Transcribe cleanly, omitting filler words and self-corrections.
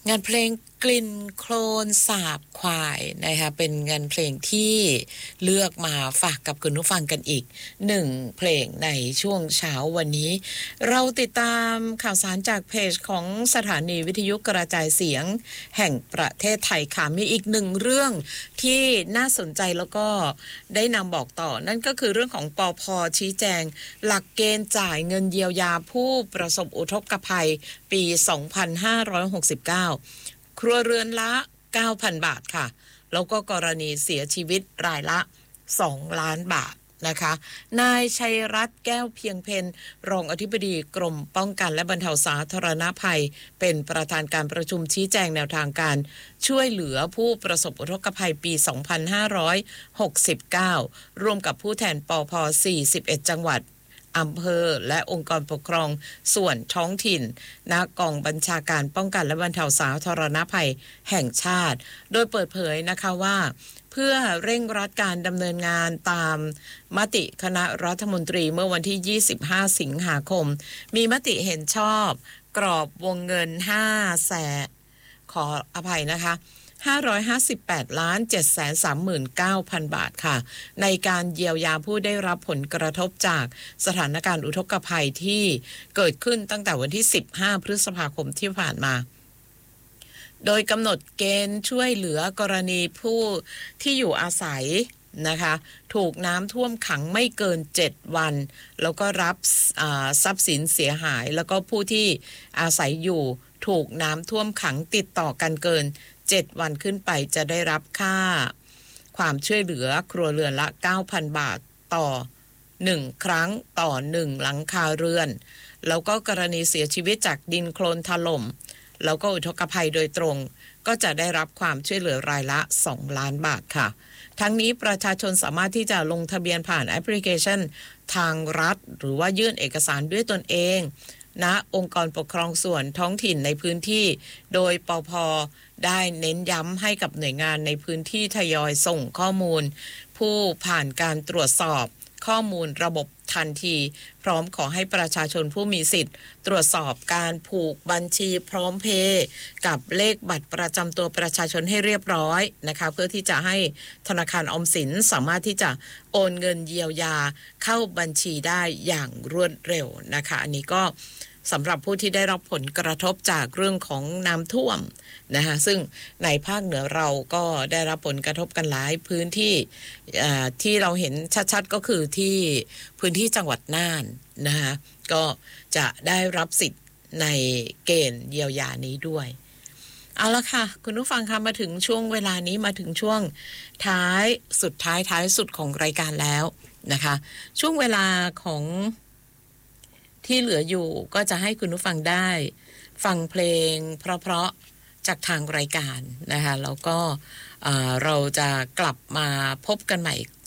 งานเพลงกลิ่นโคลนสาบควายนะคะเป็นงานเพลงที่เลือกมาฝากกับคุณผู้ฟังกันอีกหนึ่งเพลงในช่วงเช้าวันนี้เราติดตามข่าวสารจากเพจของสถานีวิทยุกระจายเสียงแห่งประเทศไทยค่ะมีอีกหนึ่งเรื่องที่น่าสนใจแล้วก็ได้นำบอกต่อนั่นก็คือเรื่องของปภ.ชี้แจงหลักเกณฑ์จ่ายเงินเยียวยาผู้ประสบอุทกภัยปี 2569 ครัวเรือนละ 9,000 บาทค่ะแล้วก็กรณีเสียชีวิตรายละ2 ล้านบาทนะคะนายชัยรัตน์แก้วเพียงเพ็ญรองอธิบดีกรมป้องกันและบรรเทาสาธารณภัยเป็นประธานการประชุมชี้แจงแนวทางการช่วยเหลือผู้ประสบอุทกภัยปี 2569 ร่วมกับผู้แทนปภ. 41 จังหวัดอำเภอและองค์กรปกครองส่วนท้องถิ่นณกองบัญชาการป้องกันและบรรเทาสาธารณภัยแห่งชาติโดยเปิดเผยนะคะว่าเพื่อเร่งรัดการดำเนินงานตามมติคณะรัฐมนตรีเมื่อวันที่ 25 สิงหาคมมีมติเห็นชอบกรอบวงเงินขออภัยนะคะ558,739,000 บาทค่ะในการเยียวยาผู้ได้รับผลกระทบจากสถานการณ์อุทกภัยที่เกิดขึ้นตั้งแต่วันที่ 15 พฤษภาคมที่ผ่านมาโดยกำหนดเกณฑ์ช่วยเหลือกรณีผู้ที่อยู่อาศัยนะคะถูกน้ำท่วมขังไม่เกิน7วันแล้วก็รับทรัพย์สินเสียหายแล้วก็ผู้ที่อาศัยอยู่ถูกน้ำท่วมขังติดต่อกันเกิน7วันขึ้นไปจะได้รับค่าความช่วยเหลือครัวเรือนละ 9,000 บาทต่อ1ครั้งต่อ1หลังคาเรือนแล้วก็กรณีเสียชีวิตจากดินโคลนถล่มแล้วก็อุทกภัยโดยตรงก็จะได้รับความช่วยเหลือรายละ2 ล้านบาทค่ะทั้งนี้ประชาชนสามารถที่จะลงทะเบียนผ่านแอปพลิเคชันทางรัฐหรือว่ายื่นเอกสารด้วยตนเองณองค์กรปกครองส่วนท้องถิ่นในพื้นที่โดยปภ.ได้เน้นย้ำให้กับหน่วยงานในพื้นที่ทยอยส่งข้อมูลผู้ผ่านการตรวจสอบข้อมูลระบบทันทีพร้อมขอให้ประชาชนผู้มีสิทธิ์ตรวจสอบการผูกบัญชีพร้อมเพย์กับเลขบัตรประจำตัวประชาชนให้เรียบร้อยนะคะเพื่อที่จะให้ธนาคารออมสินสามารถที่จะโอนเงินเยียวยาเข้าบัญชีได้อย่างรวดเร็วนะคะอันนี้ก็สำหรับผู้ที่ได้รับผลกระทบจากเรื่องของน้ำท่วมนะคะซึ่งในภาคเหนือเราก็ได้รับผลกระทบกันหลายพื้นที่ที่เราเห็นชัดๆก็คือที่พื้นที่จังหวัดน่านนะคะก็จะได้รับสิทธิ์ในเกณฑ์เยียวยานี้ด้วยเอาละค่ะคุณผู้ฟังคะมาถึงช่วงเวลานี้มาถึงช่วงท้ายสุดของรายการแล้วนะคะช่วงเวลาของที่เหลืออยู่ก็จะให้คุณผู้ฟังได้ฟังเพลงเพราะๆจากทางรายการนะคะแล้วก็เราจะกลับมาพบกันใหม่